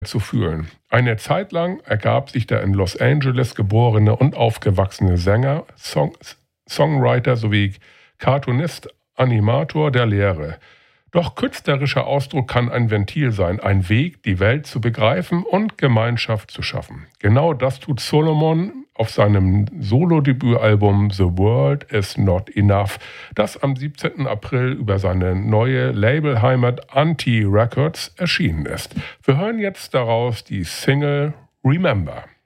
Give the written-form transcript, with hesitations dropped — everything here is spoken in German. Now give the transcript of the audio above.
zu fühlen. Eine Zeit lang ergab sich der in Los Angeles geborene und aufgewachsene Sänger, Songwriter sowie Cartoonist, Animator der Lehre. Doch künstlerischer Ausdruck kann ein Ventil sein, ein Weg, die Welt zu begreifen und Gemeinschaft zu schaffen. Genau das tut Solomon auf seinem Solo-Debütalbum The World Is Not Enough, das am 17. April über seine neue Labelheimat Anti Records erschienen ist. Wir hören jetzt daraus die Single Remember.